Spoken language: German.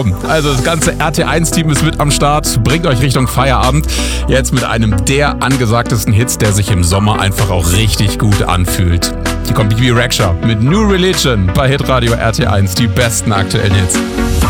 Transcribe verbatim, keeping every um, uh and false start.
Also das ganze R T eins Team ist mit am Start, bringt euch Richtung Feierabend. Jetzt mit einem der angesagtesten Hits, der sich im Sommer einfach auch richtig gut anfühlt. Hier kommt B B Rexha mit New Religion bei Hitradio R T eins, die besten aktuellen Hits.